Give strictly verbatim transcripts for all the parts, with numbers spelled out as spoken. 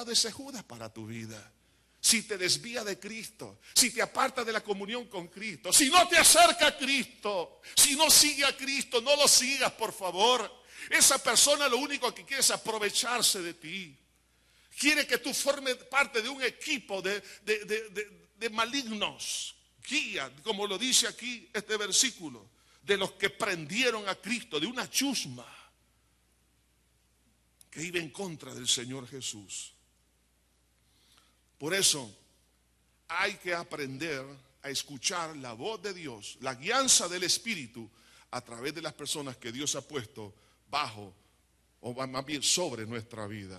preparado ese Judas para tu vida. Si te desvía de Cristo, si te aparta de la comunión con Cristo, si no te acerca a Cristo, si no sigue a Cristo, no lo sigas, por favor. Esa persona lo único que quiere es aprovecharse de ti. Quiere que tú formes parte de un equipo de, de, de, de, de malignos. Guía, como lo dice aquí este versículo, de los que prendieron a Cristo, de una chusma que iba en contra del Señor Jesús. Por eso hay que aprender a escuchar la voz de Dios, la guianza del Espíritu a través de las personas que Dios ha puesto bajo o más bien sobre nuestra vida.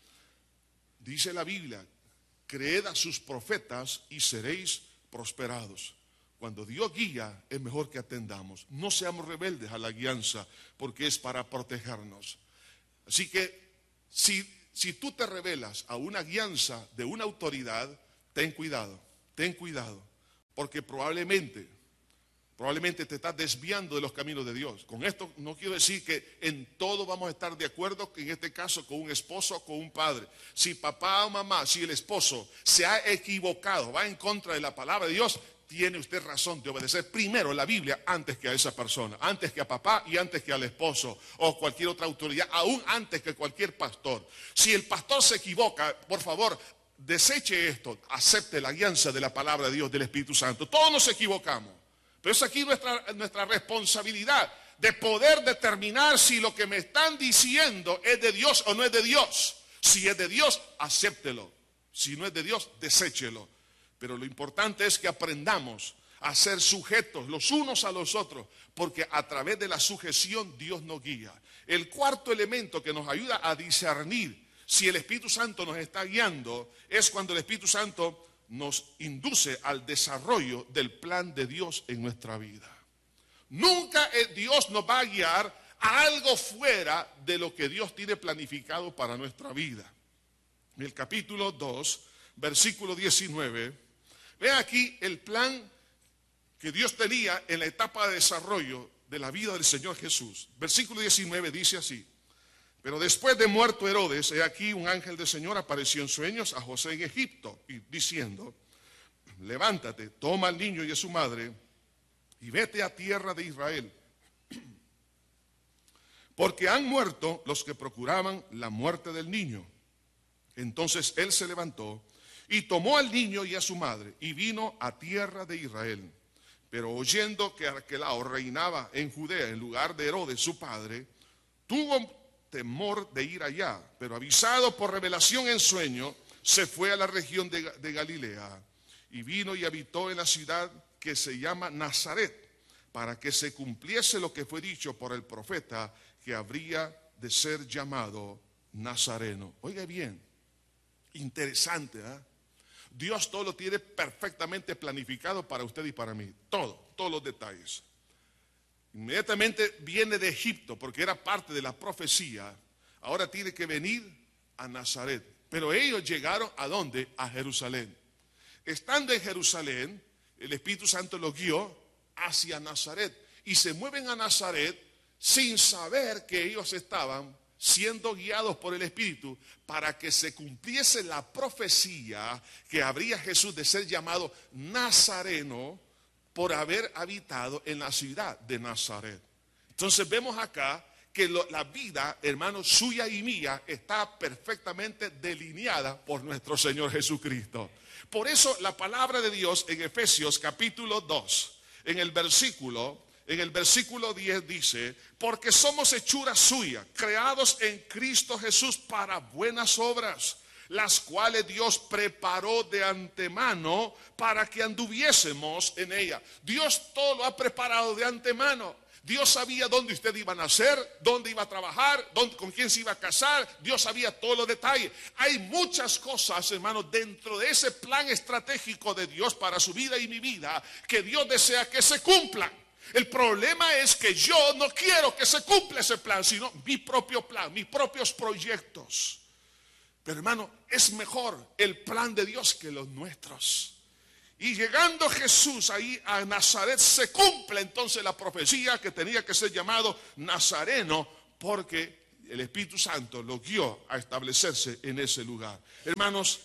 Dice la Biblia, creed a sus profetas y seréis prosperados. Cuando Dios guía es mejor que atendamos. No seamos rebeldes a la guianza porque es para protegernos. Así que si Si tú te rebelas a una guianza de una autoridad, ten cuidado, ten cuidado, porque probablemente, probablemente te estás desviando de los caminos de Dios. Con esto no quiero decir que en todo vamos a estar de acuerdo, en este caso con un esposo o con un padre. Si papá o mamá, si el esposo se ha equivocado, va en contra de la palabra de Dios, tiene usted razón de obedecer primero la Biblia antes que a esa persona, antes que a papá y antes que al esposo o cualquier otra autoridad, aún antes que cualquier pastor. Si el pastor se equivoca, por favor, deseche esto, acepte la guianza de la palabra de Dios, del Espíritu Santo. Todos nos equivocamos, pero es aquí nuestra, nuestra responsabilidad de poder determinar si lo que me están diciendo es de Dios o no es de Dios. Si es de Dios, acéptelo. Si no es de Dios, deséchelo. Pero lo importante es que aprendamos a ser sujetos los unos a los otros, porque a través de la sujeción Dios nos guía. El cuarto elemento que nos ayuda a discernir si el Espíritu Santo nos está guiando es cuando el Espíritu Santo nos induce al desarrollo del plan de Dios en nuestra vida. Nunca Dios nos va a guiar a algo fuera de lo que Dios tiene planificado para nuestra vida. En el capítulo dos, versículo diecinueve, vean aquí el plan que Dios tenía en la etapa de desarrollo de la vida del Señor Jesús. Versículo diecinueve dice así: pero después de muerto Herodes, he aquí un ángel del Señor apareció en sueños a José en Egipto, y diciendo, levántate, toma al niño y a su madre, y vete a tierra de Israel, porque han muerto los que procuraban la muerte del niño. Entonces él se levantó y tomó al niño y a su madre y vino a tierra de Israel. Pero oyendo que Arquelao reinaba en Judea en lugar de Herodes su padre, tuvo temor de ir allá, pero avisado por revelación en sueño, se fue a la región de, de Galilea y vino y habitó en la ciudad que se llama Nazaret, para que se cumpliese lo que fue dicho por el profeta, que habría de ser llamado Nazareno. Oiga bien, interesante, ¿eh? Dios todo lo tiene perfectamente planificado para usted y para mí. Todo, todos los detalles. Inmediatamente viene de Egipto, porque era parte de la profecía. Ahora tiene que venir a Nazaret. Pero ellos llegaron ¿a dónde? A Jerusalén. Estando en Jerusalén, el Espíritu Santo los guió hacia Nazaret. Y se mueven a Nazaret sin saber que ellos estaban siendo guiados por el Espíritu para que se cumpliese la profecía que habría Jesús de ser llamado Nazareno por haber habitado en la ciudad de Nazaret. Entonces vemos acá que lo, la vida, hermanos, suya y mía está perfectamente delineada por nuestro Señor Jesucristo. Por eso la palabra de Dios en Efesios capítulo dos, en el versículo En el versículo diez dice, porque somos hechura suya, creados en Cristo Jesús para buenas obras, las cuales Dios preparó de antemano para que anduviésemos en ella. Dios todo lo ha preparado de antemano. Dios sabía dónde usted iba a nacer, dónde iba a trabajar, dónde, con quién se iba a casar. Dios sabía todos los detalles. Hay muchas cosas, hermanos, dentro de ese plan estratégico de Dios para su vida y mi vida, que Dios desea que se cumplan. El problema es que yo no quiero que se cumpla ese plan, sino mi propio plan, mis propios proyectos. Pero hermano, es mejor el plan de Dios que los nuestros. Y llegando Jesús ahí a Nazaret, se cumple entonces la profecía que tenía que ser llamado Nazareno, porque el Espíritu Santo lo guió a establecerse en ese lugar. Hermanos,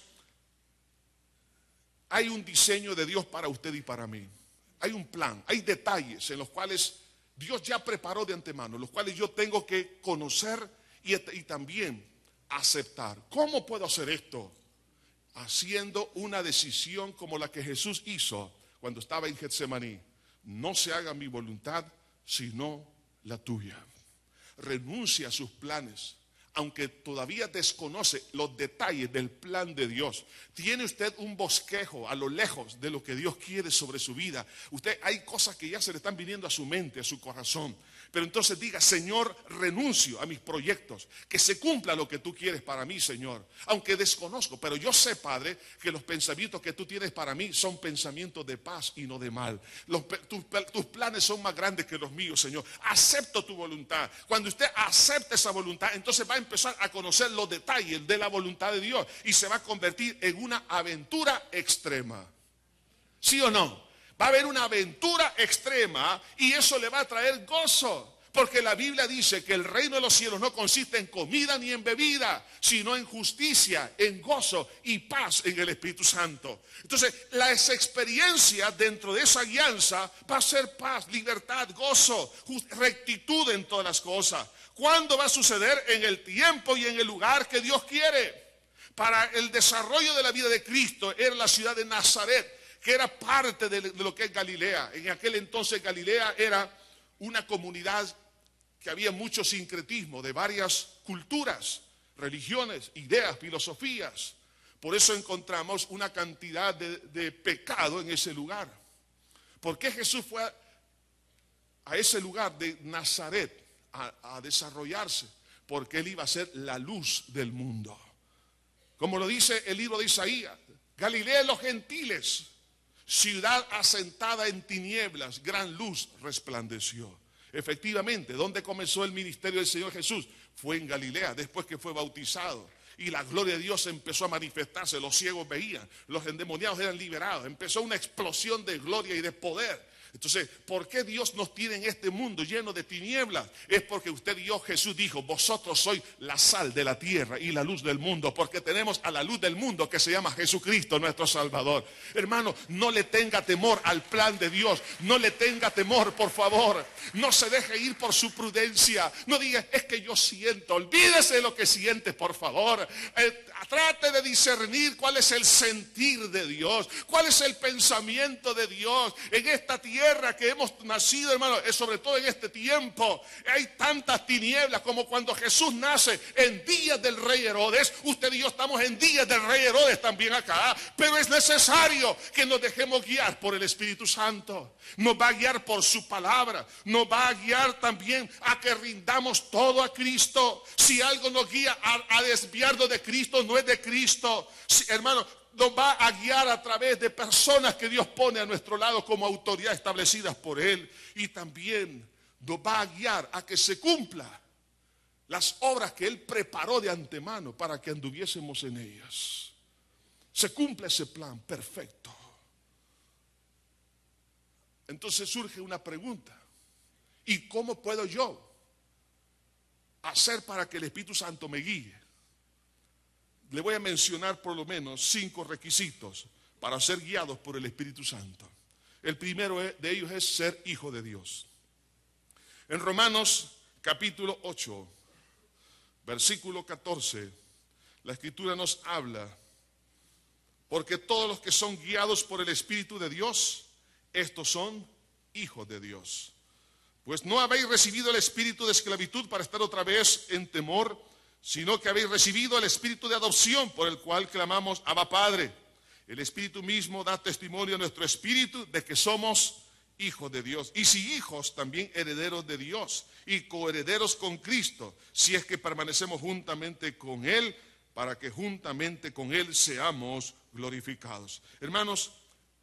hay un diseño de Dios para usted y para mí. Hay un plan, hay detalles en los cuales Dios ya preparó de antemano, los cuales yo tengo que conocer y, y también aceptar. ¿Cómo puedo hacer esto? Haciendo una decisión como la que Jesús hizo cuando estaba en Getsemaní. No se haga mi voluntad, sino la tuya. Renuncia a sus planes, aunque todavía desconoce los detalles del plan de Dios. Tiene usted un bosquejo a lo lejos de lo que Dios quiere sobre su vida. Usted, hay cosas que ya se le están viniendo a su mente, a su corazón. Pero entonces diga: Señor, renuncio a mis proyectos, que se cumpla lo que tú quieres para mí, Señor. Aunque desconozco, pero yo sé, Padre, que los pensamientos que tú tienes para mí son pensamientos de paz y no de mal. Los, tus, tus planes son más grandes que los míos, Señor. Acepto tu voluntad. Cuando usted acepta esa voluntad, entonces va a empezar a conocer los detalles de la voluntad de Dios y se va a convertir en una aventura extrema. ¿Sí o no? Va a haber una aventura extrema y eso le va a traer gozo. Porque la Biblia dice que el reino de los cielos no consiste en comida ni en bebida, sino en justicia, en gozo y paz en el Espíritu Santo. Entonces, las experiencias dentro de esa alianza va a ser paz, libertad, gozo, rectitud en todas las cosas. ¿Cuándo va a suceder? En el tiempo y en el lugar que Dios quiere. Para el desarrollo de la vida de Cristo era la ciudad de Nazaret, que era parte de lo que es Galilea. En aquel entonces Galilea era una comunidad que había mucho sincretismo de varias culturas, religiones, ideas, filosofías. Por eso encontramos una cantidad de, de pecado en ese lugar. ¿Por qué Jesús fue a, a ese lugar de Nazaret a, a desarrollarse? Porque Él iba a ser la luz del mundo. Como lo dice el libro de Isaías: Galilea de los gentiles, ciudad asentada en tinieblas, gran luz resplandeció. Efectivamente, ¿dónde comenzó el ministerio del Señor Jesús? Fue en Galilea, después que fue bautizado. Y la gloria de Dios empezó a manifestarse, los ciegos veían, los endemoniados eran liberados. Empezó una explosión de gloria y de poder. Entonces, ¿por qué Dios nos tiene en este mundo lleno de tinieblas? Es porque usted y yo, Jesús dijo: vosotros sois la sal de la tierra y la luz del mundo, porque tenemos a la luz del mundo que se llama Jesucristo nuestro Salvador. Hermano, no le tenga temor al plan de Dios, no le tenga temor, por favor. No se deje ir por su prudencia. No diga: es que yo siento. Olvídese de lo que siente, por favor. Eh, trate de discernir cuál es el sentir de Dios, cuál es el pensamiento de Dios en esta tierra que hemos nacido, hermano. Sobre todo en este tiempo hay tantas tinieblas, como cuando Jesús nace en días del rey Herodes. Usted y yo estamos en días del rey Herodes también acá, pero es necesario que nos dejemos guiar por el Espíritu Santo. Nos va a guiar por su palabra, nos va a guiar también a que rindamos todo a Cristo. Si algo nos guía a, a desviarnos de Cristo, no es de Cristo. Si, hermano, nos va a guiar a través de personas que Dios pone a nuestro lado como autoridad establecidas por Él. Y también nos va a guiar a que se cumpla las obras que Él preparó de antemano para que anduviésemos en ellas. Se cumple ese plan perfecto. Entonces surge una pregunta: ¿y cómo puedo yo hacer para que el Espíritu Santo me guíe? Le voy a mencionar por lo menos cinco requisitos para ser guiados por el Espíritu Santo. El primero de ellos es ser hijo de Dios. En Romanos capítulo ocho, versículo catorce, la Escritura nos habla: porque todos los que son guiados por el Espíritu de Dios, estos son hijos de Dios. Pues no habéis recibido el espíritu de esclavitud para estar otra vez en temor, sino que habéis recibido el espíritu de adopción, por el cual clamamos: Abba, Padre. El Espíritu mismo da testimonio a nuestro espíritu de que somos hijos de Dios. Y si hijos, también herederos de Dios y coherederos con Cristo, si es que permanecemos juntamente con Él, para que juntamente con Él seamos glorificados. Hermanos,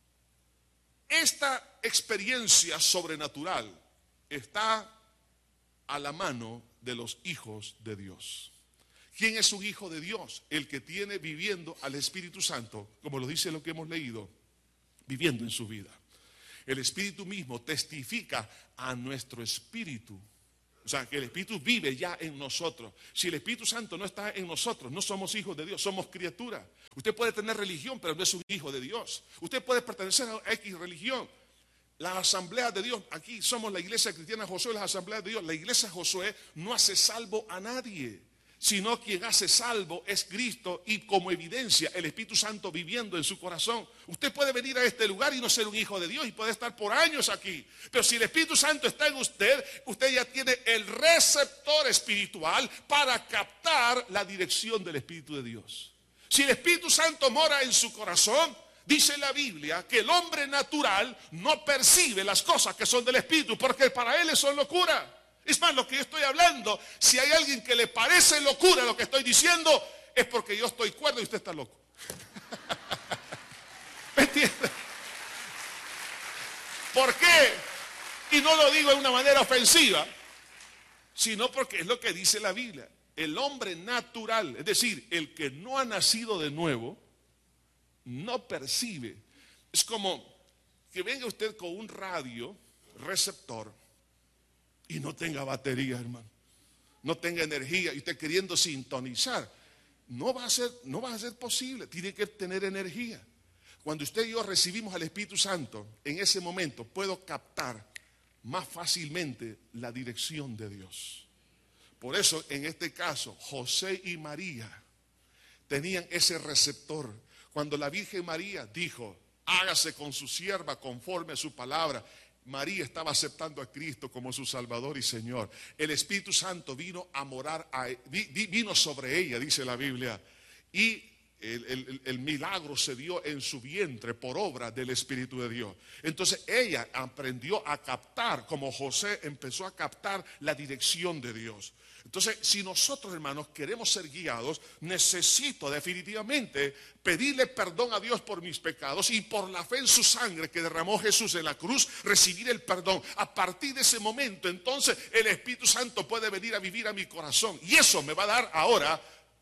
esta experiencia sobrenatural está a la mano de los hijos de Dios. ¿Quién es un hijo de Dios? El que tiene viviendo al Espíritu Santo, como lo dice lo que hemos leído, viviendo en su vida. El Espíritu mismo testifica a nuestro espíritu O sea, que el Espíritu vive ya en nosotros. Si el Espíritu Santo no está en nosotros, no somos hijos de Dios, somos criaturas. Usted puede tener religión, pero no es un hijo de Dios. Usted puede pertenecer a X religión. Las asambleas de Dios, aquí somos la iglesia cristiana Josué, las asambleas de Dios. La iglesia Josué no hace salvo a nadie, sino quien hace salvo es Cristo, y como evidencia el Espíritu Santo viviendo en su corazón. Usted puede venir a este lugar y no ser un hijo de Dios y puede estar por años aquí, pero si el Espíritu Santo está en usted, usted ya tiene el receptor espiritual para captar la dirección del Espíritu de Dios. Si el Espíritu Santo mora en su corazón, dice la Biblia que el hombre natural no percibe las cosas que son del Espíritu, porque para él son locura. Es más, lo que yo estoy hablando, si hay alguien que le parece locura lo que estoy diciendo, es porque yo estoy cuerdo y usted está loco. ¿Me entiende? ¿Por qué? Y no lo digo de una manera ofensiva, sino porque es lo que dice la Biblia. El hombre natural, es decir, el que no ha nacido de nuevo, no percibe. Es como que venga usted con un radio receptor y no tenga batería, hermano, no tenga energía, y usted queriendo sintonizar, no va a ser, no va a ser posible. Tiene que tener energía. Cuando usted y yo recibimos al Espíritu Santo, en ese momento puedo captar más fácilmente la dirección de Dios. Por eso, en este caso, José y María tenían ese receptor. Cuando la Virgen María dijo, hágase con su sierva conforme a su palabra, María estaba aceptando a Cristo como su Salvador y Señor. El Espíritu Santo vino a morar, a, vino sobre ella, dice la Biblia, y el, el, el milagro se dio en su vientre por obra del Espíritu de Dios. Entonces ella aprendió a captar, como José empezó a captar la dirección de Dios. Entonces, si nosotros, hermanos, queremos ser guiados, necesito definitivamente pedirle perdón a Dios por mis pecados y por la fe en su sangre que derramó Jesús en la cruz, recibir el perdón. A partir de ese momento, entonces, el Espíritu Santo puede venir a vivir a mi corazón. Y eso me va a dar ahora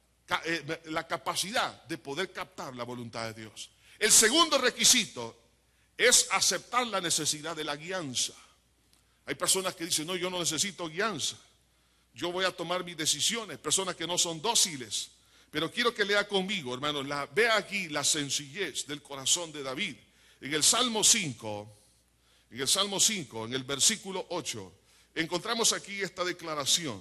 la capacidad de poder captar la voluntad de Dios. El segundo requisito es aceptar la necesidad de la guianza. Hay personas que dicen, no, yo no necesito guianza. Yo voy a tomar mis decisiones, personas que no son dóciles. Pero quiero que lea conmigo, hermano, la, vea aquí la sencillez del corazón de David. En el Salmo cinco, en el Salmo cinco, en el versículo ocho, encontramos aquí esta declaración.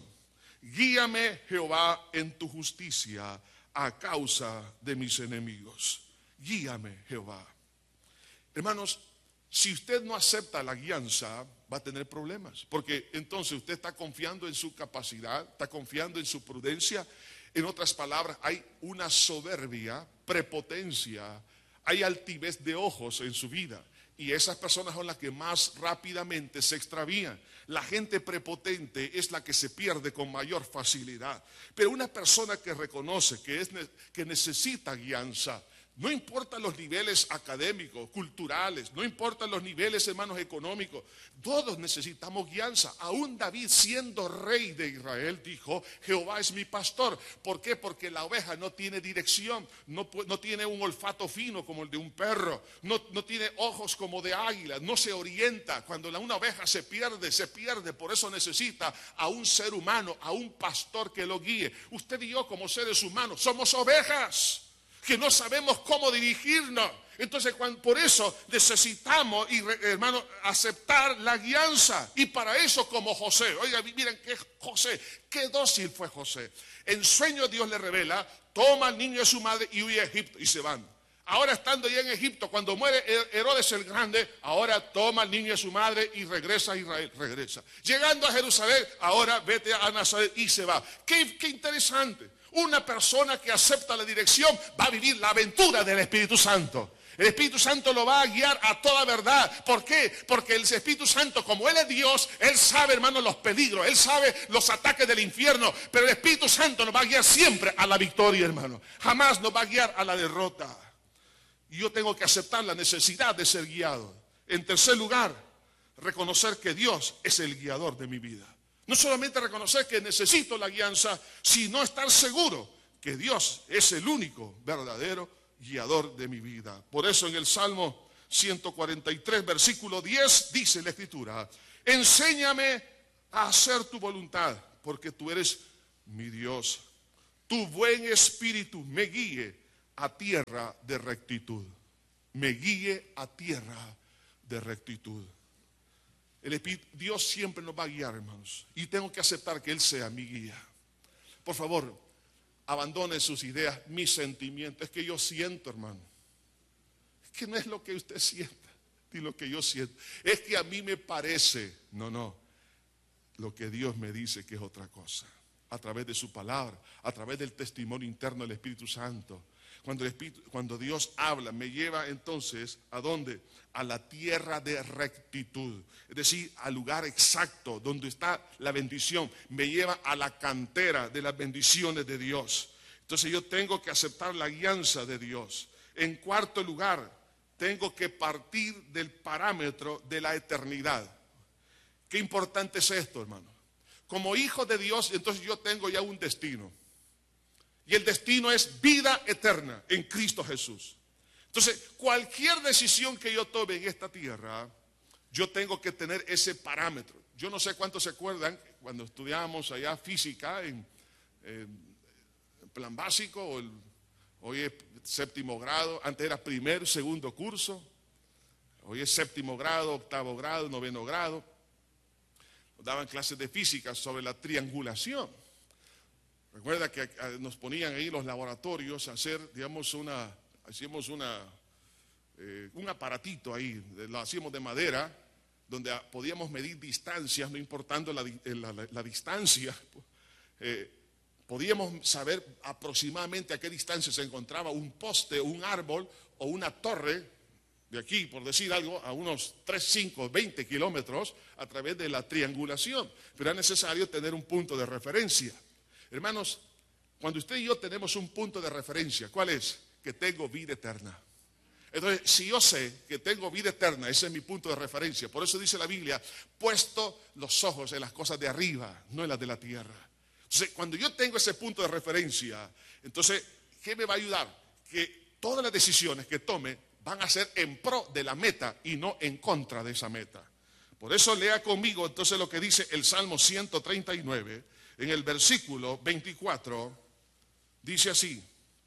Guíame, Jehová, en tu justicia a causa de mis enemigos. Guíame, Jehová. Hermanos, si usted no acepta la guianza, va a tener problemas, porque entonces usted está confiando en su capacidad, está confiando en su prudencia. En otras palabras, hay una soberbia, prepotencia, hay altivez de ojos en su vida, y esas personas son las que más rápidamente se extravían. La gente prepotente es la que se pierde con mayor facilidad, pero una persona que reconoce que, es, que necesita guianza, no importan los niveles académicos, culturales, no importan los niveles, hermanos, económicos, todos necesitamos guianza. Aún David, siendo rey de Israel, dijo, Jehová es mi pastor. ¿Por qué? Porque la oveja no tiene dirección, no, no tiene un olfato fino como el de un perro, no, no tiene ojos como de águila, no se orienta. Cuando la, una oveja se pierde, se pierde, por eso necesita a un ser humano, a un pastor que lo guíe. Usted y yo como seres humanos somos ovejas que no sabemos cómo dirigirnos. Entonces, cuando, por eso necesitamos, y, hermano, aceptar la guianza. Y para eso, como José, oiga, miren que José, qué dócil fue José. En sueño Dios le revela, toma al niño de su madre y huye a Egipto, y se van. Ahora, estando ya en Egipto, cuando muere Herodes el Grande, ahora toma al niño de su madre y regresa a Israel, regresa. Llegando a Jerusalén, ahora vete a Nazaret y se va. Qué, qué interesante. Una persona que acepta la dirección va a vivir la aventura del Espíritu Santo. El Espíritu Santo lo va a guiar a toda verdad. ¿Por qué? Porque el Espíritu Santo, como Él es Dios, Él sabe, hermano, los peligros, Él sabe los ataques del infierno. Pero el Espíritu Santo nos va a guiar siempre a la victoria, hermano. Jamás nos va a guiar a la derrota. Y yo tengo que aceptar la necesidad de ser guiado. En tercer lugar, reconocer que Dios es el guiador de mi vida. No solamente reconocer que necesito la guianza, sino estar seguro que Dios es el único verdadero guiador de mi vida. Por eso en el Salmo ciento cuarenta y tres, versículo diez, dice la Escritura, enséñame a hacer tu voluntad, porque tú eres mi Dios. Tu buen espíritu me guíe a tierra de rectitud. Me guíe a tierra de rectitud. El Espíritu, Dios siempre nos va a guiar, hermanos. Y tengo que aceptar que Él sea mi guía. Por favor, abandone sus ideas, mis sentimientos. Es que yo siento, hermano. Es que no es lo que usted sienta, ni lo que yo siento. Es que a mí me parece. No, no. Lo que Dios me dice que es otra cosa. A través de su palabra, a través del testimonio interno del Espíritu Santo. Cuando, el Espíritu, cuando Dios habla, me lleva entonces, ¿a dónde? A la tierra de rectitud. Es decir, al lugar exacto donde está la bendición. Me lleva a la cantera de las bendiciones de Dios. Entonces yo tengo que aceptar la guianza de Dios. En cuarto lugar, tengo que partir del parámetro de la eternidad. Qué importante es esto, hermano. Como hijo de Dios, entonces yo tengo ya un destino. Y el destino es vida eterna en Cristo Jesús. Entonces, cualquier decisión que yo tome en esta tierra, yo tengo que tener ese parámetro. Yo no sé cuántos se acuerdan cuando estudiábamos allá física en, en plan básico, o el, hoy es séptimo grado, antes era primer, segundo curso, hoy es séptimo grado, octavo grado, noveno grado. Nos daban clases de física sobre la triangulación. Recuerda que nos ponían ahí los laboratorios a hacer, digamos, una, hacíamos una, eh, un aparatito ahí, lo hacíamos de madera, donde podíamos medir distancias, no importando la, la, la, la distancia. Eh, podíamos saber aproximadamente a qué distancia se encontraba un poste, un árbol o una torre, de aquí, por decir algo, a unos tres, cinco, veinte kilómetros a través de la triangulación. Pero era necesario tener un punto de referencia. Hermanos, cuando usted y yo tenemos un punto de referencia, ¿cuál es? Que tengo vida eterna. Entonces, si yo sé que tengo vida eterna, ese es mi punto de referencia. Por eso dice la Biblia, puesto los ojos en las cosas de arriba, no en las de la tierra. Entonces, cuando yo tengo ese punto de referencia, entonces, ¿qué me va a ayudar? Que todas las decisiones que tome van a ser en pro de la meta y no en contra de esa meta. Por eso lea conmigo entonces lo que dice el Salmo ciento treinta y nueve. En el versículo veinticuatro, dice así: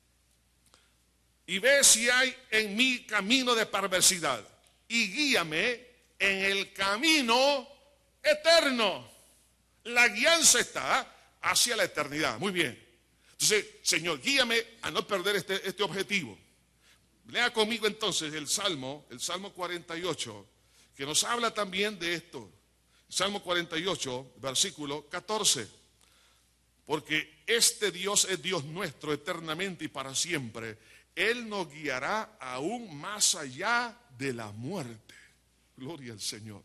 y ve si hay en mí camino de perversidad, y guíame en el camino eterno. La guianza está hacia la eternidad. Muy bien. Entonces, Señor, guíame a no perder este, este objetivo. Lea conmigo entonces el Salmo, el Salmo cuarenta y ocho, que nos habla también de esto. Salmo cuarenta y ocho, versículo catorce. Porque este Dios es Dios nuestro eternamente y para siempre. Él nos guiará aún más allá de la muerte. Gloria al Señor.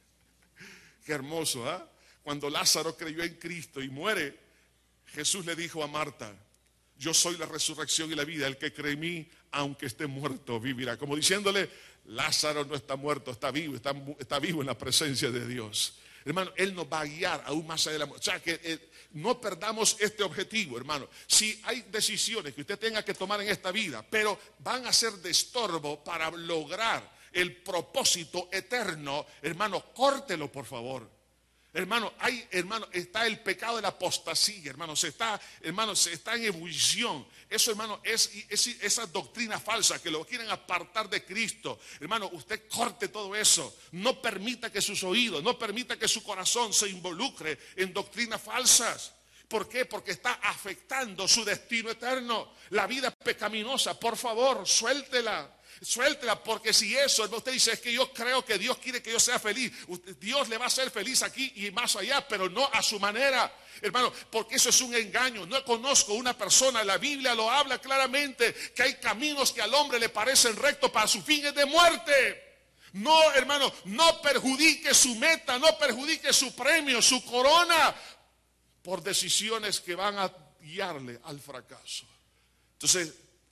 Qué hermoso, ¿ah? ¿eh? Cuando Lázaro creyó en Cristo y muere, Jesús le dijo a Marta: yo soy la resurrección y la vida. El que cree en mí, aunque esté muerto, vivirá. Como diciéndole, Lázaro no está muerto, está vivo, está, está vivo en la presencia de Dios. Hermano, Él nos va a guiar aún más allá de la muerte. O sea, que eh, no perdamos este objetivo, hermano. Si hay decisiones que usted tenga que tomar en esta vida, pero van a ser de estorbo para lograr el propósito eterno, hermano, córtelo, por favor. Hermano, hay, hermano, está el pecado de la apostasía, hermano, se está, hermano, se está en ebullición. Eso, hermano, es, es esa doctrina falsa que lo quieren apartar de Cristo. Hermano, usted corte todo eso. No permita que sus oídos, no permita que su corazón se involucre en doctrinas falsas. ¿Por qué? Porque está afectando su destino eterno. La vida pecaminosa, por favor, suéltela. Suéltela, porque si eso, usted dice, es que yo creo que Dios quiere que yo sea feliz. Dios le va a hacer feliz aquí y más allá, pero no a su manera, hermano, porque eso es un engaño. No conozco una persona, la Biblia lo habla claramente, que hay caminos que al hombre le parecen rectos, para su fin es de muerte. No, hermano, no perjudique su meta, no perjudique su premio, su corona, por decisiones que van a guiarle al fracaso. Entonces,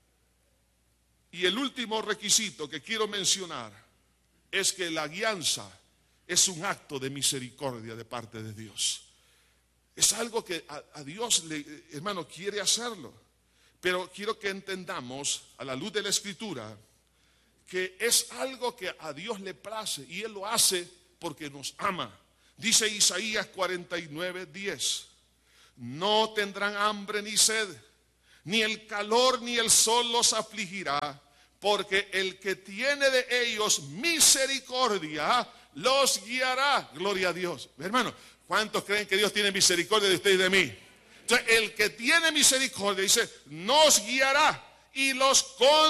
y el último requisito que quiero mencionar es que la guianza es un acto de misericordia de parte de Dios. Es algo que a, a Dios, le, hermano, quiere hacerlo. Pero quiero que entendamos, a la luz de la Escritura, que es algo que a Dios le place y Él lo hace porque nos ama. Dice Isaías cuarenta y nueve, diez. No tendrán hambre ni sed, ni el calor ni el sol los afligirá, porque el que tiene de ellos misericordia los guiará. Gloria a Dios. Hermano, ¿cuántos creen que Dios tiene misericordia de usted y de mí? Entonces, el que tiene misericordia, dice, nos guiará y los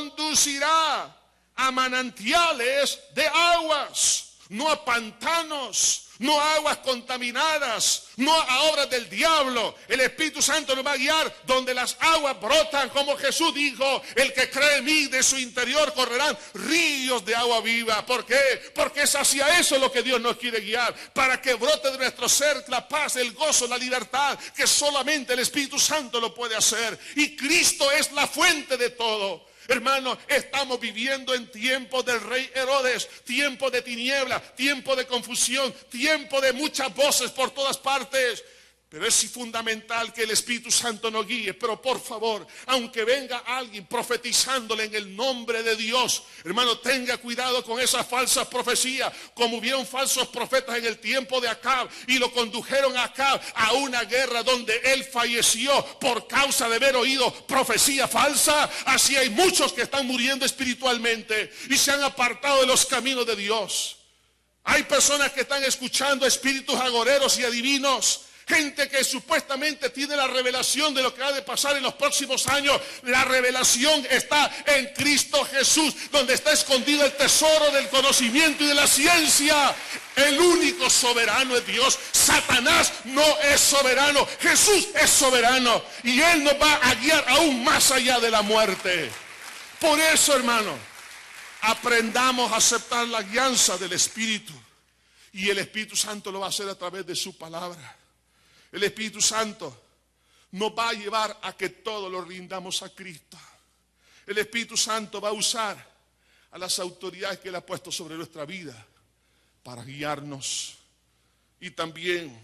conducirá a manantiales de aguas, no a pantanos, no a aguas contaminadas, no a obras del diablo. El Espíritu Santo nos va a guiar donde las aguas brotan, como Jesús dijo, el que cree en mí, de su interior correrán ríos de agua viva. ¿Por qué? Porque es hacia eso lo que Dios nos quiere guiar, para que brote de nuestro ser la paz, el gozo, la libertad, que solamente el Espíritu Santo lo puede hacer. Y Cristo es la fuente de todo. Hermano, estamos viviendo en tiempos del rey Herodes, tiempo de tiniebla, tiempo de confusión, tiempo de muchas voces por todas partes. Pero es fundamental que el Espíritu Santo nos guíe. Pero por favor, aunque venga alguien profetizándole en el nombre de Dios, hermano, tenga cuidado con esas falsas profecías. Como hubieron falsos profetas en el tiempo de Acab y lo condujeron a Acab a una guerra donde él falleció por causa de haber oído profecía falsa. Así hay muchos que están muriendo espiritualmente y se han apartado de los caminos de Dios. Hay personas que están escuchando espíritus agoreros y adivinos. Gente que supuestamente tiene la revelación de lo que ha de pasar en los próximos años. La revelación está en Cristo Jesús, donde está escondido el tesoro del conocimiento y de la ciencia. El único soberano es Dios. Satanás no es soberano. Jesús es soberano. Y Él nos va a guiar aún más allá de la muerte. Por eso, hermano, aprendamos a aceptar la guianza del Espíritu. Y el Espíritu Santo lo va a hacer a través de su palabra. El Espíritu Santo nos va a llevar a que todo lo rindamos a Cristo. El Espíritu Santo va a usar a las autoridades que Él ha puesto sobre nuestra vida para guiarnos. Y también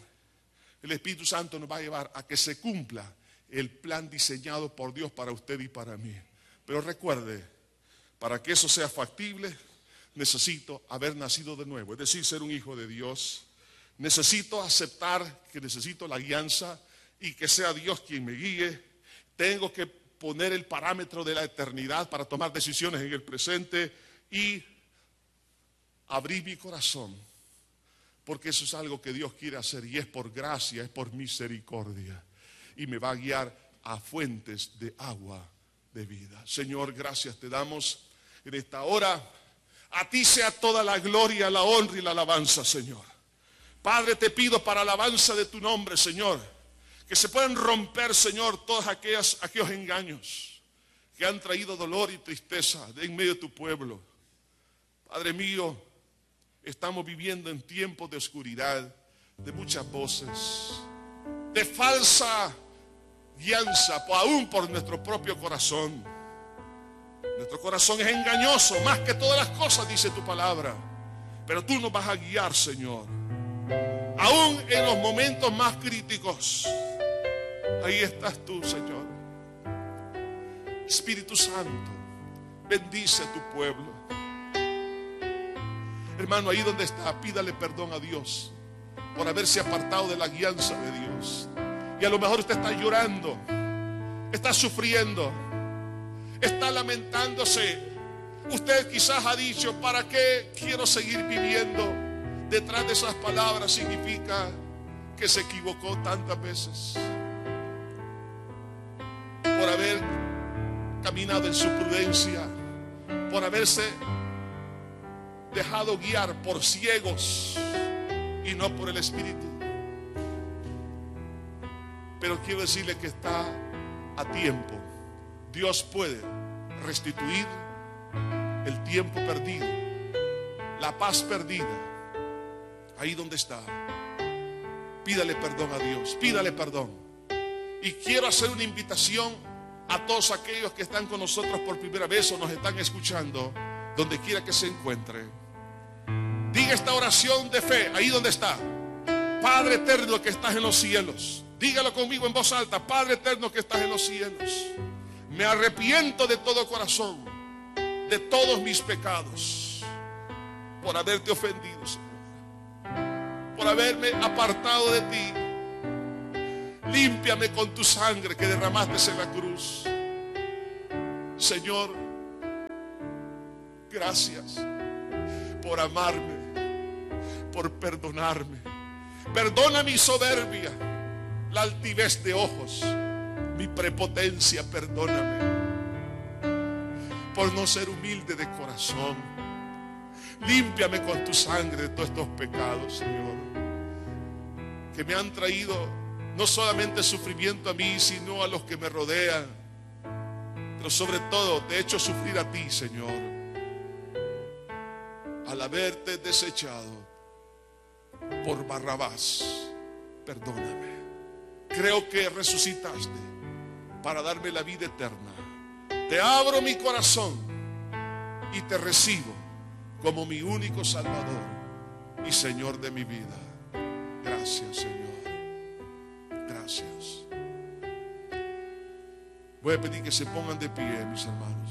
el Espíritu Santo nos va a llevar a que se cumpla el plan diseñado por Dios para usted y para mí. Pero recuerde, para que eso sea factible, necesito haber nacido de nuevo, es decir, ser un hijo de Dios. Necesito aceptar que necesito la guianza y que sea Dios quien me guíe. Tengo que poner el parámetro de la eternidad para tomar decisiones en el presente y abrir mi corazón, porque eso es algo que Dios quiere hacer y es por gracia, es por misericordia, y me va a guiar a fuentes de agua de vida. Señor, gracias te damos en esta hora. A ti sea toda la gloria, la honra y la alabanza, Señor. Padre, te pido para alabanza de tu nombre, Señor, que se puedan romper, Señor, todos aquellos, aquellos engaños que han traído dolor y tristeza en medio de tu pueblo. Padre mío, estamos viviendo en tiempos de oscuridad, de muchas voces, de falsa guianza, aún por nuestro propio corazón. Nuestro corazón es engañoso más que todas las cosas, dice tu palabra. Pero tú nos vas a guiar, Señor. Aún en los momentos más críticos, ahí estás tú, Señor. Espíritu Santo, bendice a tu pueblo. Hermano, ahí donde está, pídale perdón a Dios por haberse apartado de la guianza de Dios. Y a lo mejor usted está llorando, está sufriendo, está lamentándose. Usted quizás ha dicho, ¿para qué quiero seguir viviendo? Detrás de esas palabras significa que se equivocó tantas veces por haber caminado en su prudencia, por haberse dejado guiar por ciegos y no por el Espíritu. Pero quiero decirle que está a tiempo. Dios puede restituir el tiempo perdido, la paz perdida. Ahí donde está, pídale perdón a Dios, pídale perdón. Y quiero hacer una invitación a todos aquellos que están con nosotros por primera vez o nos están escuchando, donde quiera que se encuentre. Diga esta oración de fe, ahí donde está. Padre eterno que estás en los cielos. Dígalo conmigo en voz alta. Padre eterno que estás en los cielos. Me arrepiento de todo corazón, de todos mis pecados, por haberte ofendido, Señor. por haberme apartado de ti. Límpiame con tu sangre que derramaste en la cruz. Señor, gracias por amarme, por perdonarme. Perdona mi soberbia, la altivez de ojos, mi prepotencia, perdóname por no ser humilde de corazón. Límpiame con tu sangre de todos estos pecados, Señor, que me han traído no solamente sufrimiento a mí, sino a los que me rodean. Pero sobre todo te he hecho sufrir a ti, Señor, al haberte desechado por Barrabás. Perdóname. Creo que resucitaste para darme la vida eterna. Te abro mi corazón y te recibo como mi único Salvador y Señor de mi vida. Gracias, Señor. Gracias. Voy a pedir que se pongan de pie, mis hermanos.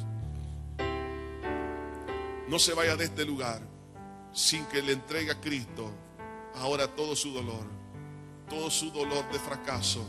No se vaya de este lugar sin que le entregue a Cristo ahora todo su dolor, todo su dolor de fracaso.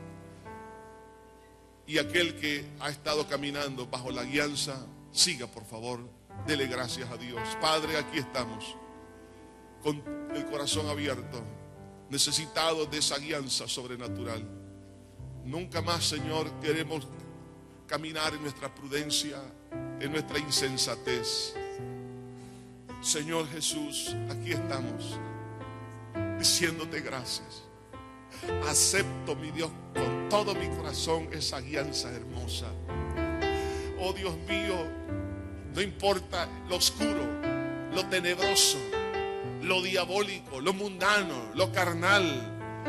Y aquel que ha estado caminando bajo la guianza, siga, por favor, dele gracias a Dios. Padre, aquí estamos con el corazón abierto, necesitados de esa guianza sobrenatural. Nunca más, Señor, queremos caminar en nuestra prudencia, en nuestra insensatez. Señor Jesús, aquí estamos diciéndote gracias. Acepto, mi Dios, con todo mi corazón esa guianza hermosa. Oh Dios mío, no importa lo oscuro, lo tenebroso, lo diabólico, lo mundano, lo carnal,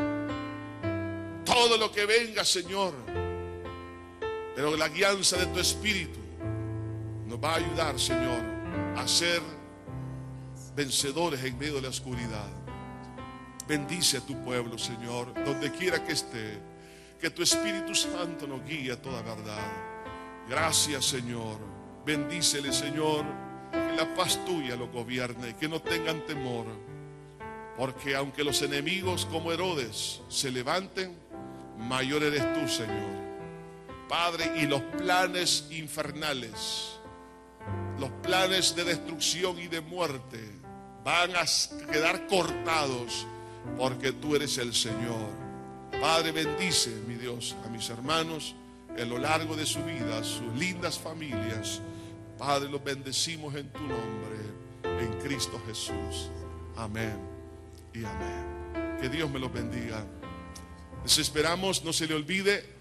todo lo que venga, Señor, pero la guianza de tu Espíritu nos va a ayudar, Señor, a ser vencedores en medio de la oscuridad. Bendice a tu pueblo, Señor, donde quiera que esté. Que tu Espíritu Santo nos guíe a toda verdad. Gracias, Señor. Bendícele, Señor, que la paz tuya lo gobierne, que no tengan temor. Porque aunque los enemigos como Herodes se levanten, mayor eres tú, Señor. Padre, y los planes infernales, los planes de destrucción y de muerte van a quedar cortados, porque tú eres el Señor. Padre, bendice, mi Dios, a mis hermanos en lo largo de su vida, sus lindas familias. Padre, los bendecimos en tu nombre, en Cristo Jesús. Amén y amén. Que Dios me los bendiga. Les esperamos, no se le olvide,